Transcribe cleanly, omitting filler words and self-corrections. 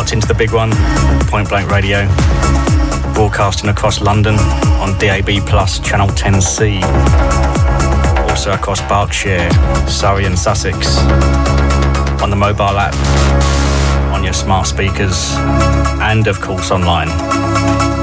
locked into the big one, Point Blank Radio, broadcasting across London on DAB+, channel 10C, also across Berkshire, Surrey and Sussex, on the mobile app, on your smart speakers, and of course online.